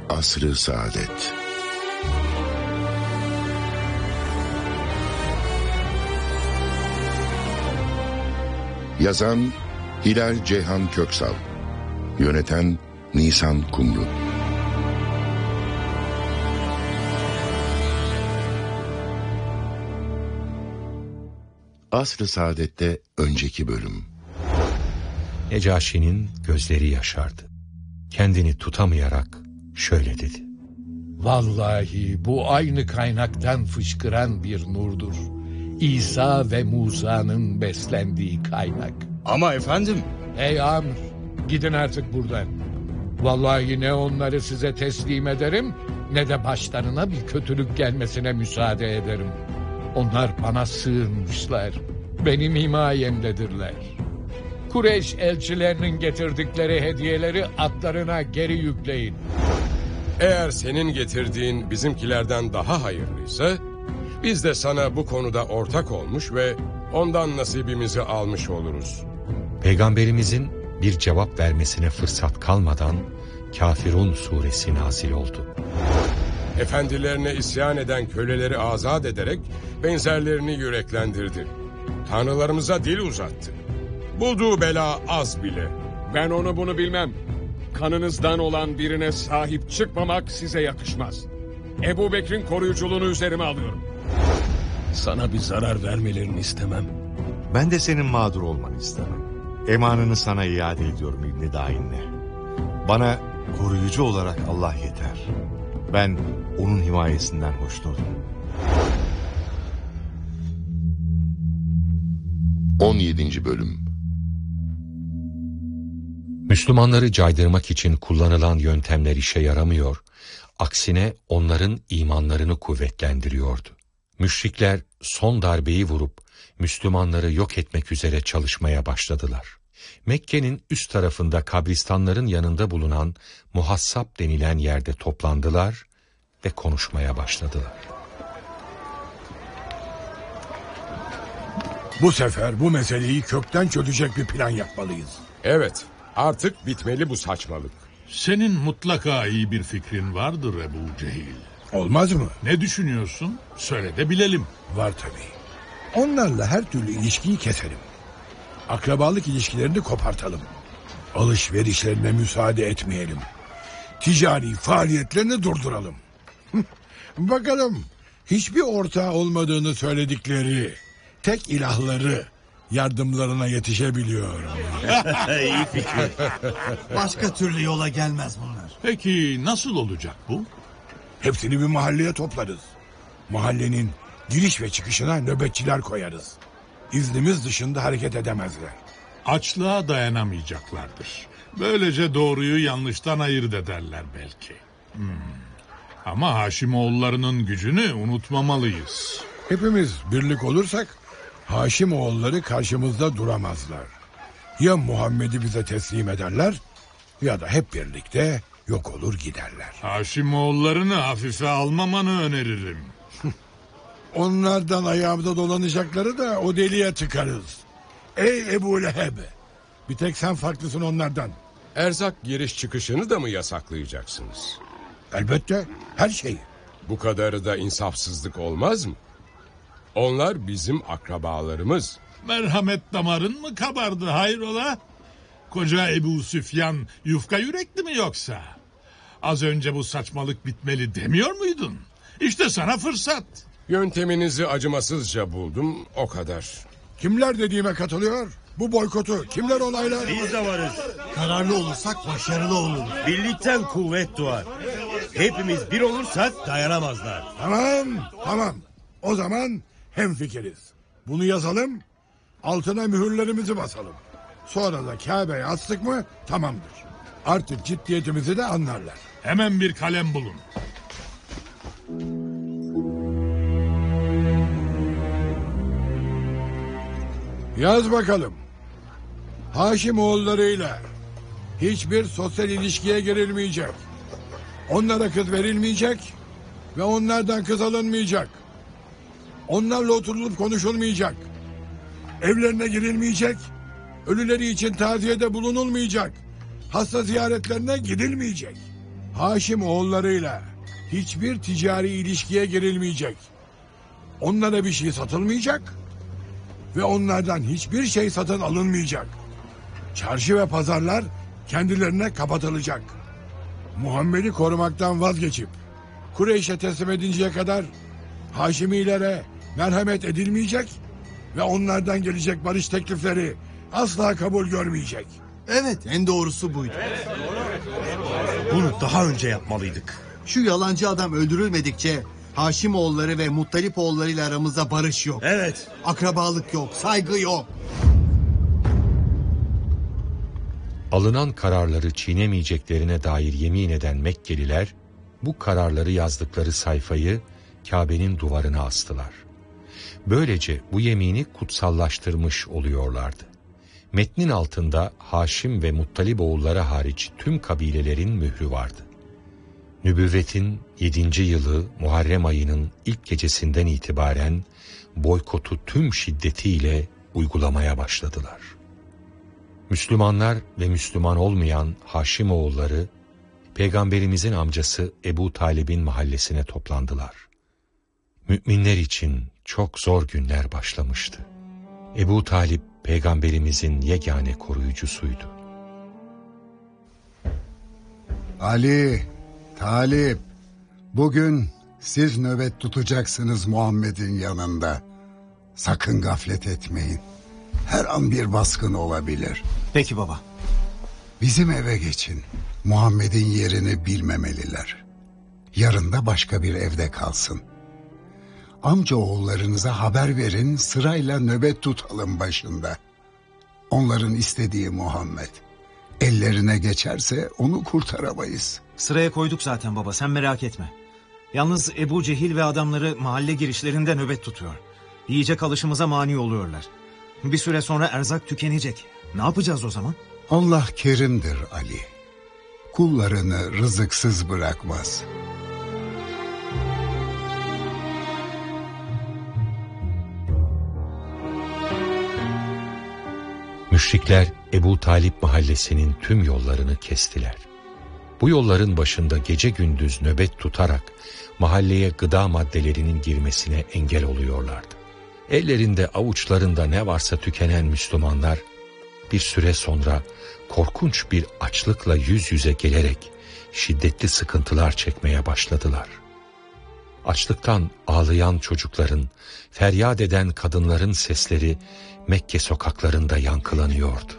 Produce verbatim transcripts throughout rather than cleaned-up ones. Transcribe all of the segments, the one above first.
Asr-ı Saadet. Yazan Hilal Ceyhan Köksal, yöneten Nisan Kumru. Asr-ı Saadet'te önceki bölüm. Necaşi'nin gözleri yaşardı. Kendini tutamayarak şöyle dedi. Vallahi bu aynı kaynaktan fışkıran bir nurdur. İsa ve Musa'nın beslendiği kaynak. Ama efendim... Ey amir, gidin artık buradan. Vallahi ne onları size teslim ederim, ne de başlarına bir kötülük gelmesine müsaade ederim. Onlar bana sığınmışlar, benim himayemdedirler. Kureyş elçilerinin getirdikleri hediyeleri atlarına geri yükleyin. Eğer senin getirdiğin bizimkilerden daha hayırlıysa, biz de sana bu konuda ortak olmuş ve ondan nasibimizi almış oluruz. Peygamberimizin bir cevap vermesine fırsat kalmadan Kafirun suresi nazil oldu. Efendilerine isyan eden köleleri azat ederek benzerlerini yüreklendirdi. Tanrılarımıza dil uzattı. Bulduğu bela az bile. Ben onu bunu bilmem. Kanınızdan olan birine sahip çıkmamak size yakışmaz. Ebu Bekir'in koruyuculuğunu üzerime alıyorum. Sana bir zarar vermelerini istemem. Ben de senin mağdur olmanı istemem. Emanını sana iade ediyorum İbn-i Dain'le. Bana koruyucu olarak Allah yeter. Ben onun himayesinden hoşnutum. on yedinci bölüm. Müslümanları caydırmak için kullanılan yöntemler işe yaramıyor, aksine onların imanlarını kuvvetlendiriyordu. Müşrikler son darbeyi vurup Müslümanları yok etmek üzere çalışmaya başladılar. Mekke'nin üst tarafında kabristanların yanında bulunan Muhassab denilen yerde toplandılar ve konuşmaya başladılar. Bu sefer bu meseleyi kökten çözecek bir plan yapmalıyız. Evet, artık bitmeli bu saçmalık. Senin mutlaka iyi bir fikrin vardır Ebu Cehil. Olmaz mı? Ne düşünüyorsun? Söyle de bilelim. Var tabii. Onlarla her türlü ilişkiyi keselim. Akrabalık ilişkilerini kopartalım. Alışverişlerine müsaade etmeyelim. Ticari faaliyetlerini durduralım. Bakalım hiçbir ortağı olmadığını söyledikleri tek ilahları yardımlarına yetişebiliyor. İyi fikir. Başka türlü yola gelmez bunlar. Peki nasıl olacak bu? Hepsini bir mahalleye toplarız. Mahallenin giriş ve çıkışına nöbetçiler koyarız. İznimiz dışında hareket edemezler. Açlığa dayanamayacaklardır. Böylece doğruyu yanlıştan ayırt ederler belki. Hmm. Ama Haşimoğullarının gücünü unutmamalıyız. Hepimiz birlik olursak Haşimoğulları karşımızda duramazlar. Ya Muhammed'i bize teslim ederler ya da hep birlikte yok olur giderler. Haşimoğullarını hafife almamanı öneririm. Onlardan ayağımda dolanacakları da o deliğe tıkarız. Ey Ebu Leheb! Bir tek sen farklısın onlardan. Erzak giriş çıkışını da mı yasaklayacaksınız? Elbette, her şeyi. Bu kadarı da insafsızlık olmaz mı? Onlar bizim akrabalarımız. Merhamet damarın mı kabardı hayrola? Koca Ebu Süfyan yufka yürekli mi yoksa? Az önce bu saçmalık bitmeli demiyor muydun? İşte sana fırsat. Yönteminizi acımasızca buldum, o kadar. Kimler dediğime katılıyor? Bu boykotu kimler onaylar? Biz de varız. Kararlı olursak başarılı oluruz. Birlikten kuvvet doğar. Hepimiz bir olursak dayanamazlar. Tamam, tamam. O zaman hemfikiriz. Bunu yazalım, altına mühürlerimizi basalım. Sonra da Kabe'ye astık mı tamamdır. Artık ciddiyetimizi de anlarlar. Hemen bir kalem bulun. Yaz bakalım. Haşimoğullarıyla hiçbir sosyal ilişkiye girilmeyecek. Onlara kız verilmeyecek ve onlardan kız alınmayacak. Onlarla oturulup konuşulmayacak. Evlerine girilmeyecek. Ölüleri için taziyede bulunulmayacak. Hasta ziyaretlerine gidilmeyecek. Haşim oğullarıyla hiçbir ticari ilişkiye girilmeyecek. Onlara bir şey satılmayacak ve onlardan hiçbir şey satın alınmayacak. Çarşı ve pazarlar kendilerine kapatılacak. Muhammed'i korumaktan vazgeçip Kureyş'e teslim edinceye kadar Haşimilere merhamet edilmeyecek ve onlardan gelecek barış teklifleri asla kabul görmeyecek. Evet, en doğrusu buydu. Bunu daha önce yapmalıydık. Şu yalancı adam öldürülmedikçe Haşimoğulları ve Muttalipoğulları ile aramızda barış yok. Evet. Akrabalık yok, saygı yok. Alınan kararları çiğnemeyeceklerine dair yemin eden Mekkeliler, bu kararları yazdıkları sayfayı Kabe'nin duvarına astılar. Böylece bu yemini kutsallaştırmış oluyorlardı. Metnin altında Haşim ve Muttalip oğulları hariç tüm kabilelerin mührü vardı. Nübüvvetin yedinci yılı Muharrem ayının ilk gecesinden itibaren boykotu tüm şiddetiyle uygulamaya başladılar. Müslümanlar ve Müslüman olmayan Haşimoğulları, Peygamberimizin amcası Ebu Talib'in mahallesine toplandılar. Müminler için çok zor günler başlamıştı. Ebu Talib, Peygamberimizin yegane koruyucusuydu. Ali, Talip, bugün siz nöbet tutacaksınız Muhammed'in yanında. Sakın gaflet etmeyin. Her an bir baskın olabilir. Peki baba. Bizim eve geçin. Muhammed'in yerini bilmemeliler. Yarın da başka bir evde kalsın. Amca oğullarınıza haber verin, sırayla nöbet tutalım başında. Onların istediği Muhammed. Ellerine geçerse onu kurtaramayız. Sıraya koyduk zaten baba, sen merak etme. Yalnız Ebu Cehil ve adamları mahalle girişlerinde nöbet tutuyor. Yiyecek alışımıza mani oluyorlar. Bir süre sonra erzak tükenecek. Ne yapacağız o zaman? Allah kerimdir Ali. Kullarını rızıksız bırakmaz. Müşrikler Ebu Talip mahallesinin tüm yollarını kestiler. Bu yolların başında gece gündüz nöbet tutarak mahalleye gıda maddelerinin girmesine engel oluyorlardı. Ellerinde avuçlarında ne varsa tükenen Müslümanlar bir süre sonra korkunç bir açlıkla yüz yüze gelerek şiddetli sıkıntılar çekmeye başladılar. Açlıktan ağlayan çocukların, feryat eden kadınların sesleri Mekke sokaklarında yankılanıyordu.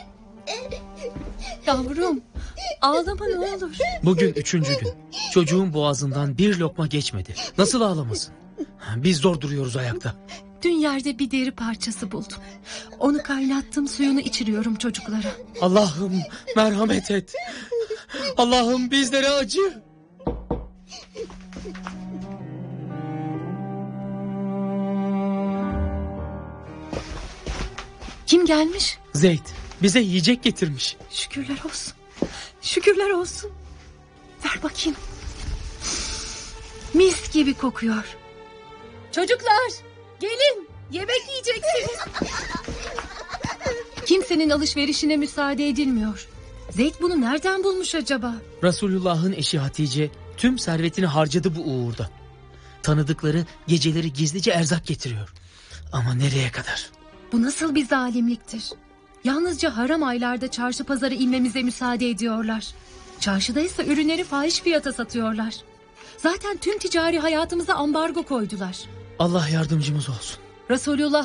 Yavrum, ağlama ne olur. Bugün üçüncü gün. Çocuğun boğazından bir lokma geçmedi. Nasıl ağlamasın? Biz zor duruyoruz ayakta. Dün yerde bir deri parçası buldum. Onu kaynattım, suyunu içiriyorum çocuklara. Allah'ım merhamet et. Allah'ım bizlere acı. Kim gelmiş? Zeyd bize yiyecek getirmiş. Şükürler olsun. Şükürler olsun. Ver bakayım. Mis gibi kokuyor. Çocuklar gelin, yemek yiyeceksiniz. Kimsenin alışverişine müsaade edilmiyor. Zeyd bunu nereden bulmuş acaba? Resulullah'ın eşi Hatice tüm servetini harcadı bu uğurda. Tanıdıkları geceleri gizlice erzak getiriyor. Ama nereye kadar? Bu nasıl bir zalimliktir? Yalnızca haram aylarda çarşı pazara inmemize müsaade ediyorlar. Çarşıda ise ürünleri fahiş fiyata satıyorlar. Zaten tüm ticari hayatımıza ambargo koydular. Allah yardımcımız olsun. Resulullah